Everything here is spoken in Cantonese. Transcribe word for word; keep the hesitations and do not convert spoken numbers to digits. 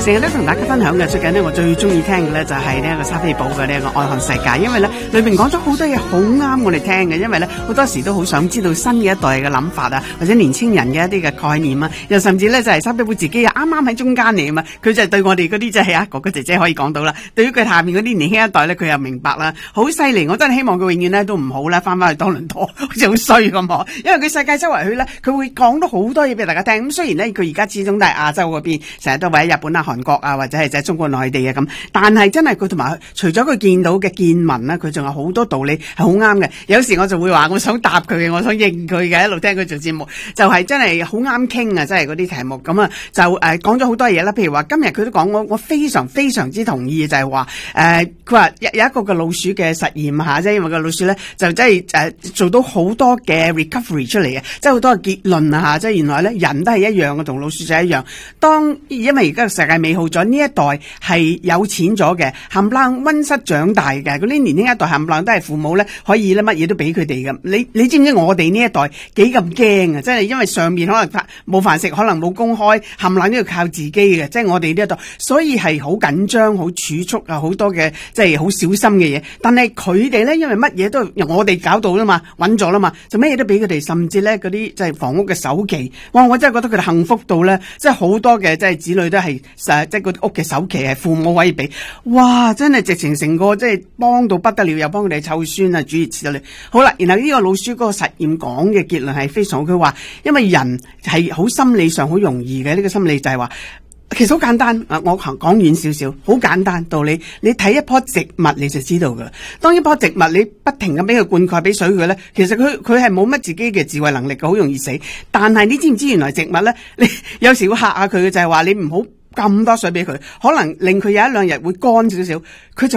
成日咧同大家分享嘅，最近呢，我最中意聽嘅咧就係呢一個莎菲寶嘅呢一個愛看世界，因為咧裏面講咗好多嘢好啱我哋聽嘅，因為咧好多時都好想知道新嘅一代嘅諗法啊，或者年青人嘅一啲嘅概念啊，又甚至咧就係莎菲寶自己啊啱啱喺中間嚟啊嘛，佢就係對我哋嗰啲即係啊哥哥姐姐可以講到啦，對於佢下面嗰啲年輕一代咧，佢又明白啦，好犀利！我真係希望佢永遠咧都唔好啦，翻翻去多倫多，好似好衰咁嗬，因為佢世界周圍去咧，佢會講到好多嘢俾大家聽。咁雖然咧佢而家始終都係亞洲嗰邊，成日都喺日本啊、韓國啊，或者係即係中國內地啊咁，但係真係佢同埋除咗佢見到嘅見聞啦，佢仲有好多道理係好啱嘅。有時我就會話我想答佢嘅，我想應佢嘅，一路聽佢做節目，就係、是、真係好啱傾啊！真係嗰啲題目咁啊，就誒講咗好多嘢啦。譬如話今日佢都講，我我非常非常之同意，就係話誒，佢話有有一個嘅老鼠嘅實驗下啫，因為個老鼠咧就真係誒做到好多嘅 recovery 出嚟嘅，即係好多嘅結論啊吓，即係原來咧人都係一樣嘅，同老鼠就一樣。當因為而家世界美好咗，呢一代係有錢咗嘅，冚唪唥溫室長大嘅，嗰啲年輕一代冚唪唥都係父母咧可以咧乜嘢都俾佢哋嘅。你你知唔知我哋呢一代幾咁驚啊？即係因為上面可能冇飯食，可能冇工開，冚唪唥都要靠自己嘅。即係我哋呢一代，所以係好緊張、好儲蓄啊，好多嘅即係好小心嘅嘢。但係佢哋咧，因為乜嘢都由我哋搞到啦嘛，穩咗啦嘛，就乜嘢都俾佢哋，甚至咧嗰啲即係房屋嘅首期，哇！我真係覺得佢哋幸福到咧，即係好多嘅即係子女都係誒，即係嗰啲屋嘅首期係父母可以俾，哇！真係直情成個即係幫到不得了，又幫佢哋湊孫啊，諸如此類。好啦，然後呢個老鼠嗰個實驗講嘅結論係非常好，佢話因為人係好心理上好容易嘅，呢個心理就係話。其實好簡單，啊，我講遠少少，好簡單道理。你睇一棵植物你就知道噶啦。當一棵植物你不停咁俾佢灌溉、俾水佢咧，其實佢佢係冇乜自己嘅智慧能力嘅，好容易死。但係你知唔知原來植物咧，你有時會嚇下佢嘅，就係話你唔好咁多水俾佢，可能令佢有一兩日會乾少少，佢就。